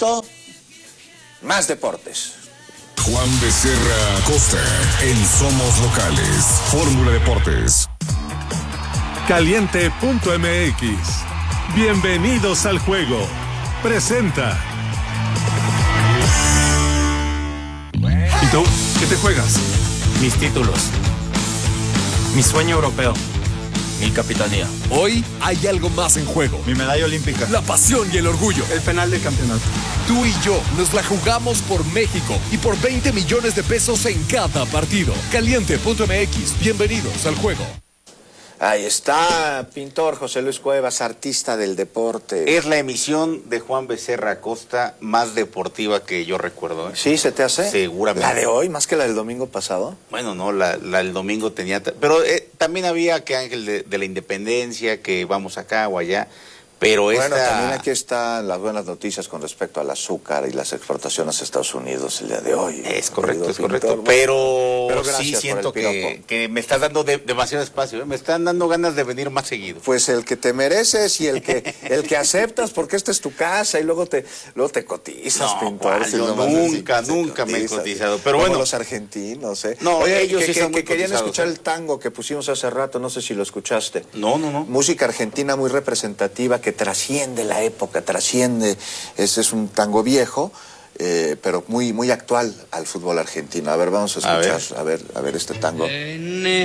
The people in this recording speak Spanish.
esto, más deportes. Juan Becerra Acosta en Somos Locales. Fórmula Deportes. Caliente.mx. Bienvenidos al juego. Presenta. ¿Y tú? ¿Qué te juegas? Mis títulos. Mi sueño europeo. Mi capitanía. Hoy hay algo más en juego. Mi medalla olímpica. La pasión y el orgullo. El penal del campeonato. Tú y yo nos la jugamos por México y por 20 millones de pesos en cada partido. Caliente.mx. Bienvenidos al juego. Ahí está, pintor José Luis Cuevas, artista del deporte. Es la emisión de Juan Becerra Acosta más deportiva que yo recuerdo, ¿eh? ¿Sí se te hace? Seguramente. ¿La de hoy más que la del domingo pasado? Bueno, no, la del domingo tenía... Pero también había que Ángel de la Independencia, que vamos acá o allá. Pero bueno, también aquí están las buenas noticias con respecto al azúcar y las exportaciones a Estados Unidos el día de hoy. Es correcto, es pintor. correcto. Pero sí gracias siento por el piropo. que me estás dando demasiado espacio, ¿eh? Me están dando ganas de venir más seguido. Pues el que te mereces y el que aceptas, porque esta es tu casa y luego te cotizas, No, pintor. Juan, yo nunca me he cotizado. Pero como bueno, los argentinos, ¿eh? No, oye, ellos sí son muy querían cotizados, escuchar ¿eh? el tango que pusimos hace rato, no sé si lo escuchaste. No. Música argentina muy representativa que trasciende la época, ese es un tango viejo, pero muy actual al fútbol argentino. A ver, vamos a escuchar, a ver este tango.